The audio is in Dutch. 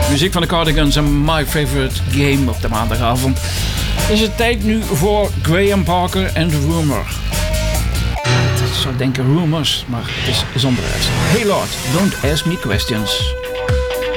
Muziek van de Cardigans en My Favorite Game op de maandagavond. Is het tijd nu voor Graham Parker en The Rumor. Ik zou denken Rumors, maar het is zonder S. Hey Lord, don't ask me questions.